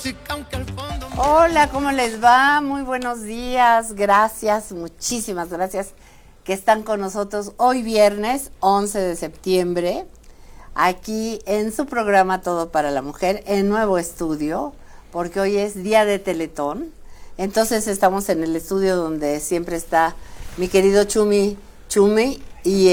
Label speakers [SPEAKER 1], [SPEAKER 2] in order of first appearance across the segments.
[SPEAKER 1] Hola, ¿cómo les va? Muy buenos días, gracias, muchísimas gracias que están con nosotros hoy viernes 11 de septiembre, aquí en su programa Todo para la Mujer, en nuevo estudio, porque hoy es día de Teletón. Entonces estamos en el estudio donde siempre está mi querido Chumi y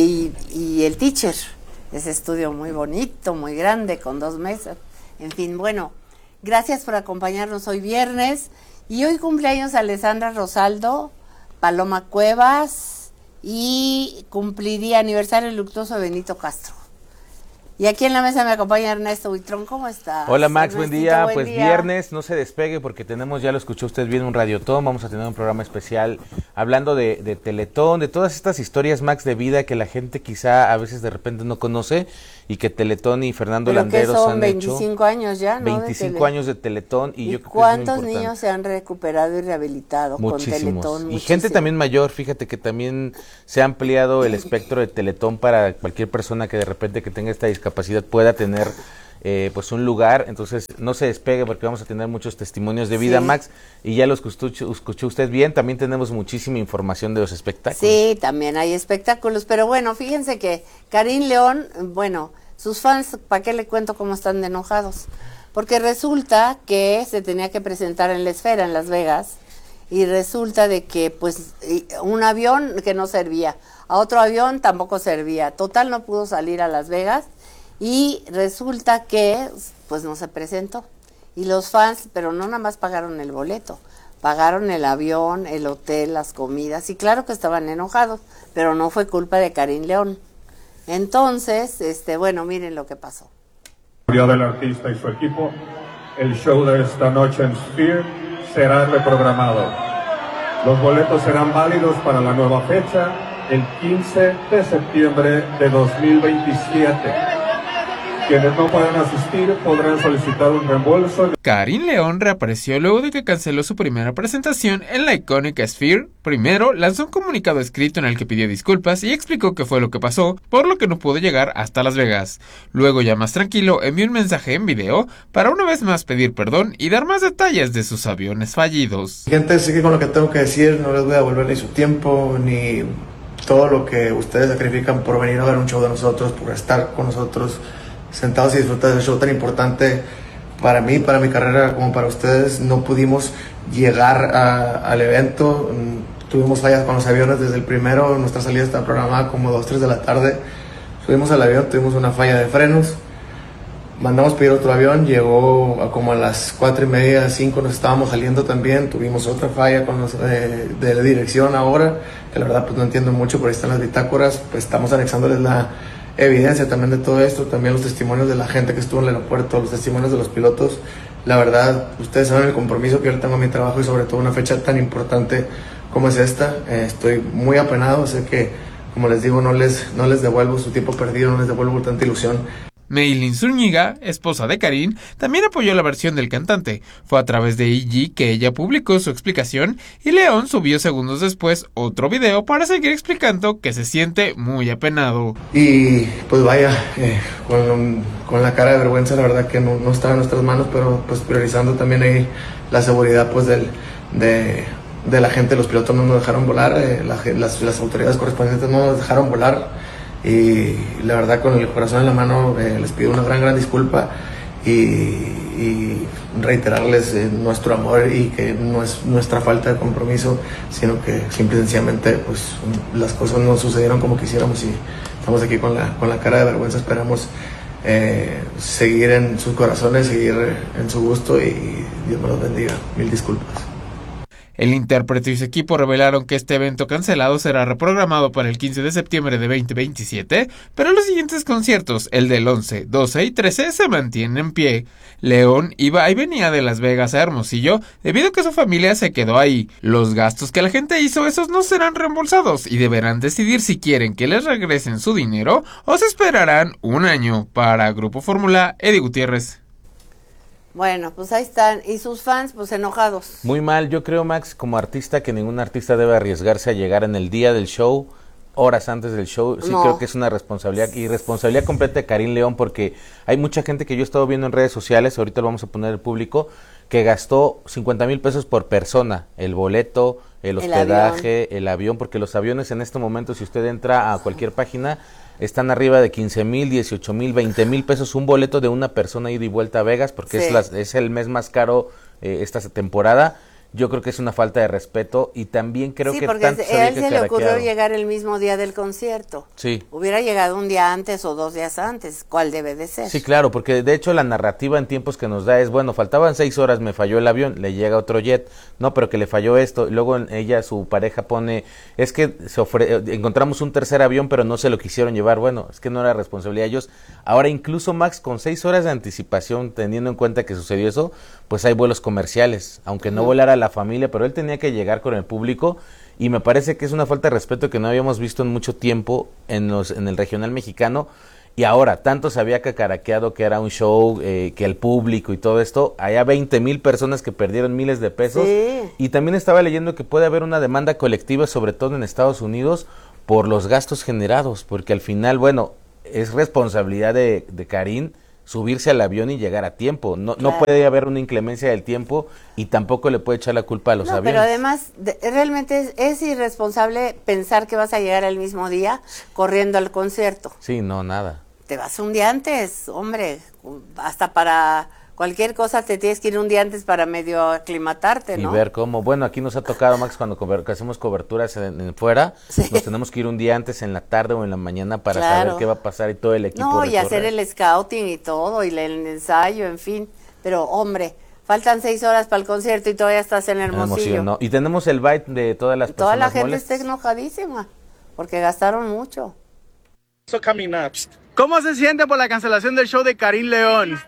[SPEAKER 1] el teacher. Ese estudio muy bonito, muy grande, con 2 mesas. En fin, bueno, gracias por acompañarnos hoy viernes. Y hoy cumpleaños Alessandra Rosaldo, Paloma Cuevas y cumpliría aniversario luctuoso Benito Castro. Y aquí en la mesa me acompaña Ernesto Buitrón. ¿Cómo estás?
[SPEAKER 2] Hola Max, buen día.
[SPEAKER 1] Buen
[SPEAKER 2] pues
[SPEAKER 1] día.
[SPEAKER 2] Viernes, no se despegue porque tenemos, ya lo escuchó usted bien, un Radiotón. Vamos a tener un programa especial hablando de Teletón, de todas estas historias, Max, de vida que la gente quizá a veces de repente no conoce y que Teletón y Fernando Landeros han hecho.
[SPEAKER 1] 25 años ya, ¿no?
[SPEAKER 2] 25 años de Teletón. Y yo creo
[SPEAKER 1] ¿cuántos
[SPEAKER 2] que es muy
[SPEAKER 1] niños se han recuperado y rehabilitado
[SPEAKER 2] Muchísimos.
[SPEAKER 1] con Teletón?
[SPEAKER 2] Y gente también mayor, fíjate que también se ha ampliado el espectro de Teletón para cualquier persona que de repente que tenga esta discapacidad pueda tener pues un lugar. Entonces no se despegue porque vamos a tener muchos testimonios de vida, sí. Max, y ya lo escuchó usted bien. También tenemos muchísima información de los espectáculos.
[SPEAKER 1] Sí, también hay espectáculos, pero bueno, fíjense que Karin León, bueno, sus fans, ¿para qué le cuento cómo están de enojados? Porque resulta que se tenía que presentar en la Esfera, en Las Vegas, y resulta de que pues un avión que no servía, a otro avión tampoco servía, total no pudo salir a Las Vegas. Y resulta que pues no se presentó. Y los fans, pero no nada más pagaron el boleto, pagaron el avión, el hotel, las comidas, y claro que estaban enojados, pero no fue culpa de Karin León. Entonces, bueno, miren lo que pasó.
[SPEAKER 3] Del artista y su equipo, el show de esta noche en Sphere será reprogramado. Los boletos serán válidos para la nueva fecha, el 15 de septiembre de 2027. Quienes no puedan asistir podrán solicitar un reembolso.
[SPEAKER 4] Karin León reapareció luego de que canceló su primera presentación en la icónica Sphere. Primero, lanzó un comunicado escrito en el que pidió disculpas y explicó qué fue lo que pasó, por lo que no pudo llegar hasta Las Vegas. Luego, ya más tranquilo, envió un mensaje en video para una vez más pedir perdón y dar más detalles de sus aviones fallidos.
[SPEAKER 5] Gente, sé que con lo que tengo que decir no les voy a devolver ni su tiempo, ni todo lo que ustedes sacrifican por venir a ver un show de nosotros, por estar con nosotros sentados y disfrutar de ese show tan importante para mí, para mi carrera, como para ustedes. No pudimos llegar al evento, tuvimos fallas con los aviones desde el primero, nuestra salida estaba programada como 2, 3 de la tarde, subimos al avión, tuvimos una falla de frenos, mandamos pedir otro avión, llegó como a las 4:30, 5, nos estábamos saliendo también, tuvimos otra falla con los de la dirección ahora, que la verdad pues no entiendo mucho, por ahí están las bitácoras, pues estamos anexándoles la evidencia también de todo esto, también los testimonios de la gente que estuvo en el aeropuerto, los testimonios de los pilotos. La verdad, ustedes saben el compromiso que yo tengo a mi trabajo y sobre todo una fecha tan importante como es esta. Estoy muy apenado, sé que, como les digo, no les devuelvo su tiempo perdido, no les devuelvo tanta ilusión.
[SPEAKER 4] Meilin Zúñiga, esposa de Karin, también apoyó la versión del cantante. Fue a través de IG que ella publicó su explicación y León subió segundos después otro video para seguir explicando que se siente muy apenado.
[SPEAKER 5] Y pues vaya, con la cara de vergüenza, la verdad que no estaba en nuestras manos, pero pues priorizando también ahí la seguridad pues de la gente. Los pilotos no nos dejaron volar, las autoridades correspondientes no nos dejaron volar. Y la verdad, con el corazón en la mano, les pido una gran disculpa y reiterarles nuestro amor y que no es nuestra falta de compromiso, sino que simple y sencillamente pues las cosas no sucedieron como quisiéramos y estamos aquí con la cara de vergüenza. Esperamos seguir en sus corazones, seguir en su gusto y Dios me los bendiga. Mil disculpas.
[SPEAKER 4] El intérprete y su equipo revelaron que este evento cancelado será reprogramado para el 15 de septiembre de 2027, pero los siguientes conciertos, el del 11, 12 y 13, se mantienen en pie. León iba y venía de Las Vegas a Hermosillo debido a que su familia se quedó ahí. Los gastos que la gente hizo, esos no serán reembolsados y deberán decidir si quieren que les regresen su dinero o se esperarán un año. Para Grupo Fórmula, Eddie Gutiérrez.
[SPEAKER 1] Bueno, pues ahí están. Y sus fans, pues enojados.
[SPEAKER 2] Muy mal. Yo creo, Max, como artista, que ningún artista debe arriesgarse a llegar en el día del show horas antes del show, sí
[SPEAKER 1] No.
[SPEAKER 2] creo que es una responsabilidad y responsabilidad completa de Karim León, porque hay mucha gente que yo he estado viendo en redes sociales, ahorita lo vamos a poner al público, que gastó 50,000 pesos por persona, el boleto, el hospedaje, el avión, porque los aviones en este momento, si usted entra a cualquier página, están arriba de 15,000, 18,000, 20,000 pesos un boleto de una persona ida y vuelta a Vegas, porque
[SPEAKER 1] Sí.
[SPEAKER 2] es el mes más caro esta temporada. Yo creo que es una falta de respeto y también creo
[SPEAKER 1] Sí,
[SPEAKER 2] que
[SPEAKER 1] porque
[SPEAKER 2] tanto
[SPEAKER 1] a él se le ocurrió
[SPEAKER 2] caraqueado.
[SPEAKER 1] llegar el mismo día del concierto.
[SPEAKER 2] Sí.
[SPEAKER 1] Hubiera llegado un día antes o 2 días antes. ¿Cuál debe de ser?
[SPEAKER 2] Sí, claro, porque de hecho la narrativa en tiempos que nos da es, bueno, faltaban 6 horas, me falló el avión, le llega otro jet, no, pero que le falló esto, y luego ella, su pareja pone, es que encontramos un tercer avión, pero no se lo quisieron llevar, bueno, es que no era responsabilidad de ellos. Ahora incluso Max, con 6 horas de anticipación, teniendo en cuenta que sucedió eso, pues hay vuelos comerciales, aunque no volara la familia, pero él tenía que llegar con el público, y me parece que es una falta de respeto que no habíamos visto en mucho tiempo en el regional mexicano. Y ahora, tanto se había cacaraqueado que era un show, que el público y todo esto, había 20,000 personas que perdieron miles de pesos.
[SPEAKER 1] Sí.
[SPEAKER 2] Y también estaba leyendo que puede haber una demanda colectiva, sobre todo en Estados Unidos, por los gastos generados, porque al final, bueno, es responsabilidad de Karim subirse al avión y llegar a tiempo. No,
[SPEAKER 1] Claro.
[SPEAKER 2] no puede haber una inclemencia del tiempo y tampoco le puede echar la culpa a los
[SPEAKER 1] No,
[SPEAKER 2] aviones.
[SPEAKER 1] pero además realmente es irresponsable pensar que vas a llegar el mismo día corriendo al concierto.
[SPEAKER 2] Sí, no, nada.
[SPEAKER 1] Te vas un día antes, hombre, hasta para cualquier cosa te tienes que ir un día antes para medio aclimatarte, ¿no?
[SPEAKER 2] Y ver cómo, bueno, aquí nos ha tocado, Max, cuando que hacemos coberturas en fuera,
[SPEAKER 1] Sí.
[SPEAKER 2] nos tenemos que ir un día antes en la tarde o en la mañana para
[SPEAKER 1] Claro.
[SPEAKER 2] saber qué va a pasar y todo el equipo.
[SPEAKER 1] No, y
[SPEAKER 2] recorre.
[SPEAKER 1] hacer el scouting y todo, y el ensayo, en fin. Pero, hombre, faltan 6 horas para el concierto y todavía estás en Hermosillo.
[SPEAKER 2] ¿no? Y tenemos el bite de todas las
[SPEAKER 1] Toda
[SPEAKER 2] personas
[SPEAKER 1] la gente
[SPEAKER 2] molestas.
[SPEAKER 1] está enojadísima, porque gastaron mucho.
[SPEAKER 6] Caminar.
[SPEAKER 7] ¿Cómo se siente por la cancelación del show de Karim León?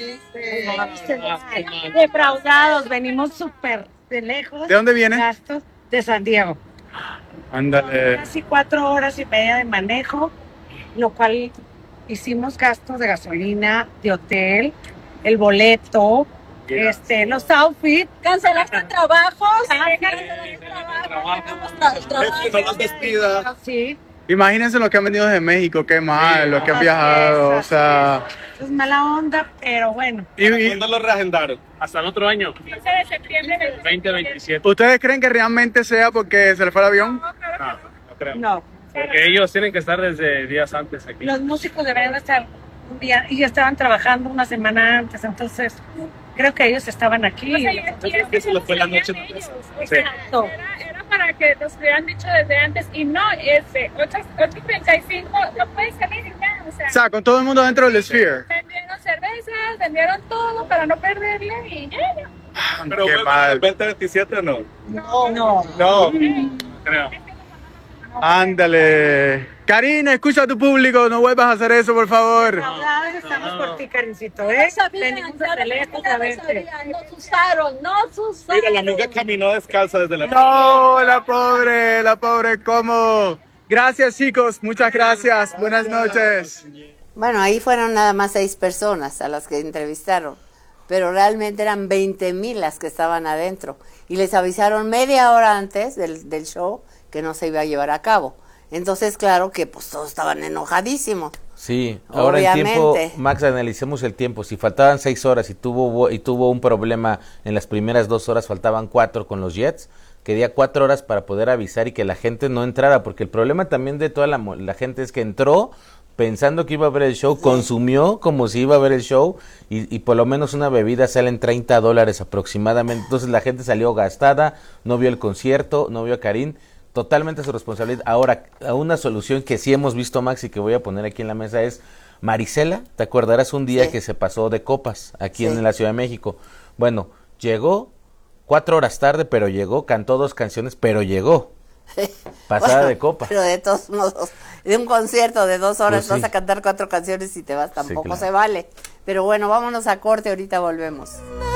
[SPEAKER 8] Defraudados, venimos súper de lejos.
[SPEAKER 7] ¿De dónde viene?
[SPEAKER 8] Gastos de San Diego.
[SPEAKER 7] Ándale.
[SPEAKER 8] Casi 4 horas y media de manejo, lo cual hicimos gastos de gasolina, de hotel, el boleto, los outfits. Cancelaste trabajos.
[SPEAKER 6] No los despida.
[SPEAKER 8] Sí.
[SPEAKER 7] Imagínense los que han venido desde México, qué mal, los que han viajado, o sea...
[SPEAKER 8] Es mala onda, pero bueno.
[SPEAKER 6] ¿Cuándo lo reagendaron?
[SPEAKER 9] Hasta el otro año,
[SPEAKER 8] 15 de septiembre del
[SPEAKER 9] 2027.
[SPEAKER 7] ¿Ustedes creen que realmente sea porque se le fue el avión?
[SPEAKER 9] No, no creo.
[SPEAKER 8] No.
[SPEAKER 9] Porque ellos tienen que estar desde días antes aquí.
[SPEAKER 8] Los músicos deberían estar un día y ya estaban trabajando una semana antes, entonces creo que ellos estaban aquí.
[SPEAKER 9] Entonces, que se les fue la noche. Sí.
[SPEAKER 8] Exacto.
[SPEAKER 10] Era para que nos hubieran dicho desde antes y no, 8:35 no puede salir ya,
[SPEAKER 7] O sea, con todo el mundo dentro del Sphere.
[SPEAKER 10] vendieron cervezas, vendieron todo para no perderle y ya.
[SPEAKER 6] Pero
[SPEAKER 7] Qué
[SPEAKER 6] vuelve
[SPEAKER 7] mal.
[SPEAKER 6] el 2027 o no.
[SPEAKER 8] No.
[SPEAKER 6] No.
[SPEAKER 9] Creo.
[SPEAKER 7] Ándale. Karina, escucha a tu público, no vuelvas a hacer eso, por favor.
[SPEAKER 8] Estamos por ti, Karincito, ¿eh? Venimos desde lejos a verte.
[SPEAKER 6] Mira, la amiga caminó descalza desde la...
[SPEAKER 7] No, la pobre, ¿cómo? Gracias, chicos, muchas gracias. Buenas noches.
[SPEAKER 1] Bueno, ahí fueron nada más 6 personas a las que entrevistaron, pero realmente eran 20,000 las que estaban adentro y les avisaron media hora antes del show que no se iba a llevar a cabo. Entonces, claro que pues todos estaban enojadísimos.
[SPEAKER 2] Sí, ahora
[SPEAKER 1] Obviamente.
[SPEAKER 2] el tiempo, Max, analicemos el tiempo. Si faltaban 6 horas y tuvo un problema en las primeras 2 horas, faltaban 4 con los Jets, quería 4 horas para poder avisar y que la gente no entrara, porque el problema también de toda la gente es que entró pensando que iba a ver el show, consumió como si iba a ver el show y por lo menos una bebida sale en $30 aproximadamente. Entonces la gente salió gastada, no vio el concierto, no vio a Karim. Totalmente su responsabilidad. Ahora, a una solución que sí hemos visto, Max, y que voy a poner aquí en la mesa es Marisela. ¿Te acordarás un día
[SPEAKER 1] Sí.
[SPEAKER 2] que se pasó de copas aquí
[SPEAKER 1] Sí.
[SPEAKER 2] en la Ciudad de México? Bueno, llegó 4 horas tarde, pero llegó, cantó 2 canciones, pero llegó. Pasada
[SPEAKER 1] Bueno,
[SPEAKER 2] de copa.
[SPEAKER 1] Pero de todos modos, de un concierto de 2 horas
[SPEAKER 2] Pues sí.
[SPEAKER 1] vas a cantar 4 canciones y te vas, tampoco
[SPEAKER 2] claro.
[SPEAKER 1] se vale. Pero bueno, vámonos a corte, ahorita volvemos.